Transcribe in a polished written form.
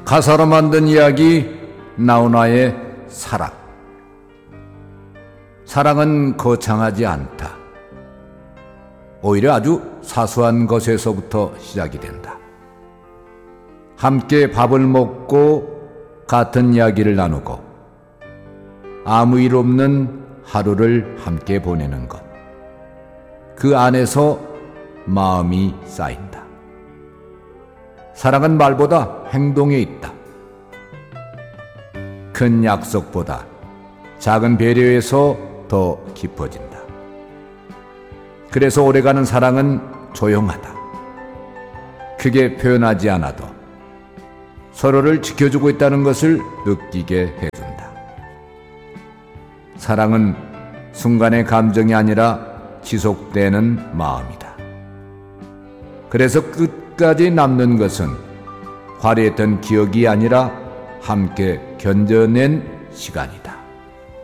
가사로 만든 이야기 나훈아의 사랑. 사랑은 거창하지 않다. 오히려 아주 사소한 것에서부터 시작이 된다. 함께 밥을 먹고 같은 이야기를 나누고 아무 일 없는 하루를 함께 보내는 것. 그 안에서 마음이 쌓인다. 사랑은 말보다 행동에 있다. 큰 약속보다 작은 배려에서 더 깊어진다. 그래서 오래가는 사랑은 조용하다. 크게 표현하지 않아도 서로를 지켜주고 있다는 것을 느끼게 해준다. 사랑은 순간의 감정이 아니라 지속되는 마음이다. 그래서 끝까지 남는 것은 화려했던 기억이 아니라 함께 견뎌낸 시간이다.